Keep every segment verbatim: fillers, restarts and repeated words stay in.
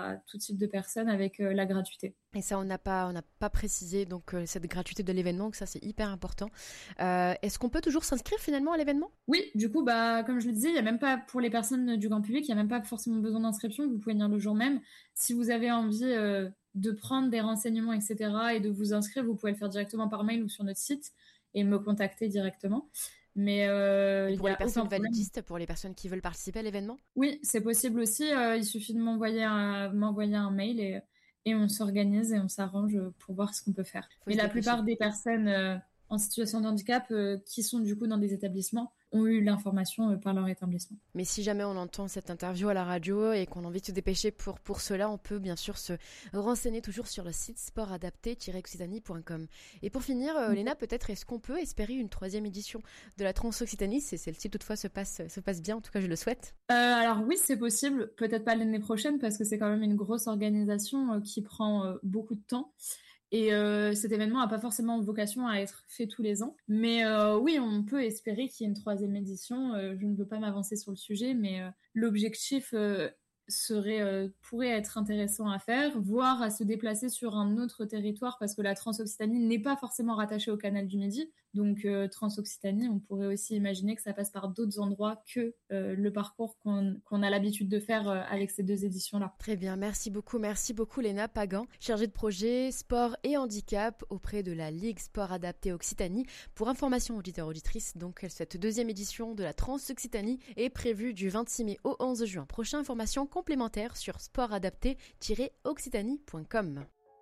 à tout type de personnes avec euh, la gratuité. Et ça, on n'a pas, on n'a pas précisé donc euh, cette gratuité de l'événement, que ça c'est hyper important. Euh, est-ce qu'on peut toujours s'inscrire finalement à l'événement ? Oui, du coup, bah, comme je le disais, il n'y a même pas, pour les personnes du grand public, il n'y a même pas forcément besoin d'inscription, vous pouvez venir le jour même. Si vous avez envie euh, de prendre des renseignements, et cetera, et de vous inscrire, vous pouvez le faire directement par mail ou sur notre site et me contacter directement. Mais euh, Et il pour n'y les a aucun personnes problème. validistes, pour les personnes qui veulent participer à l'événement ? Oui, c'est possible aussi. euh, il suffit de m'envoyer un, m'envoyer un mail et, et on s'organise et on s'arrange pour voir ce qu'on peut faire. Faut Mais se la dépêcher. plupart des personnes euh, en situation de handicap euh, qui sont du coup dans des établissements ont eu l'information euh, par leur établissement. Mais si jamais on entend cette interview à la radio et qu'on a envie de se dépêcher pour, pour cela, on peut bien sûr se renseigner toujours sur le site sport adapté tiret occitanie point com. Et pour finir, euh, Léna, peut-être est-ce qu'on peut espérer une troisième édition de la Transoccitanie, si celle-ci toutefois se passe, se passe bien, en tout cas je le souhaite. Euh, alors oui, c'est possible, peut-être pas l'année prochaine parce que c'est quand même une grosse organisation euh, qui prend euh, beaucoup de temps. Et euh, cet événement n'a pas forcément vocation à être fait tous les ans. Mais euh, oui, on peut espérer qu'il y ait une troisième édition. Euh, je ne veux pas m'avancer sur le sujet, mais euh, l'objectif euh, serait, euh, pourrait être intéressant à faire, voire à se déplacer sur un autre territoire, parce que la Transoccitanie n'est pas forcément rattachée au canal du Midi. Donc euh, Transoccitanie, on pourrait aussi imaginer que ça passe par d'autres endroits que euh, le parcours qu'on, qu'on a l'habitude de faire euh, avec ces deux éditions-là. Très bien, merci beaucoup, merci beaucoup Léna Pagan, chargée de projet sport et handicap auprès de la Ligue Sport Adapté Occitanie. Pour information auditeurs auditrices, donc cette deuxième édition de la Transoccitanie est prévue du vingt-six mai au onze juin. Prochaine information complémentaire sur sport adapté tiret occitanie point com.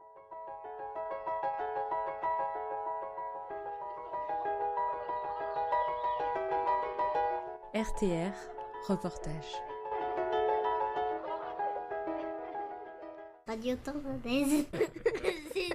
R T R, reportage. Radio Tendresse.